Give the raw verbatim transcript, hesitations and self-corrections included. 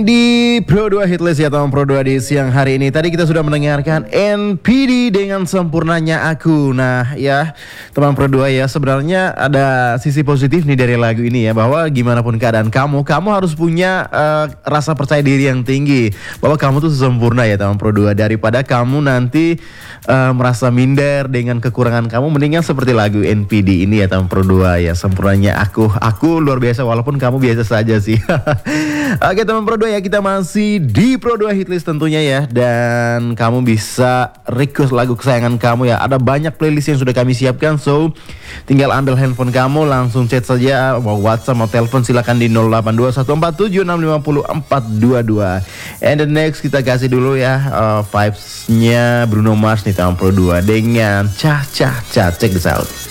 Di Pro dua Hitlist ya teman Pro dua di siang hari ini. Tadi kita sudah mendengarkan N P D dengan Sempurnanya Aku. Nah ya teman Pro dua ya, sebenarnya ada sisi positif nih dari lagu ini ya, bahwa gimana pun keadaan kamu, kamu harus punya uh, rasa percaya diri yang tinggi, bahwa kamu tuh sempurna ya teman Pro dua. Daripada kamu nanti uh, merasa minder dengan kekurangan kamu, mendingan seperti lagu N P D ini ya teman Pro dua ya, Sempurnanya Aku. Aku luar biasa walaupun kamu biasa saja sih. Oke teman Pro dua ya, kita masih di Pro dua Hitlist tentunya ya, dan kamu bisa request lagu kesayangan kamu ya. Ada banyak playlist yang sudah kami siapkan, so tinggal ambil handphone kamu, langsung chat saja, mau WhatsApp mau telepon silakan di nol delapan dua satu empat tujuh enam lima nol empat dua dua. And the next kita kasih dulu ya uh, vibes-nya Bruno Mars nih teman Pro dua dengan Cah Cah Cah. Check this out.